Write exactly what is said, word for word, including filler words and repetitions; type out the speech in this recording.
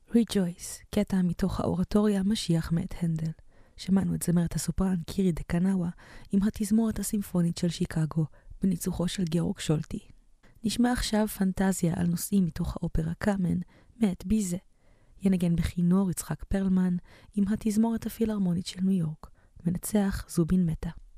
Rejoice, קטע מתוך האורטוריה משיח מאת הנדל. שמענו את זמרת הסופרן קירי דקנאווה עם התזמורת הסימפונית של שיקגו בניצוחו של גאורג שולטי. נשמע עכשיו פנטזיה על נושאים מתוך האופרה קאמן מאת ביזה. ינגן בכינור יצחק פרלמן עם התזמורת הפילהרמונית של ניו יורק. מנצח זובין מטה.